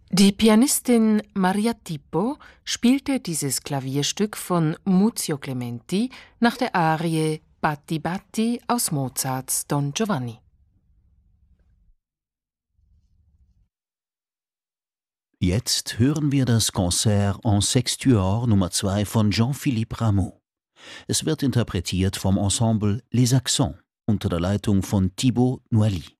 Die Pianistin Maria Tipo spielte dieses Klavierstück von Muzio Clementi nach der Arie Batti Batti aus Mozarts Don Giovanni. Jetzt hören wir das Concert en Sextuor Nummer 2 von Jean-Philippe Rameau. Es wird interpretiert vom Ensemble Les Accents unter der Leitung von Thibaut Noilly.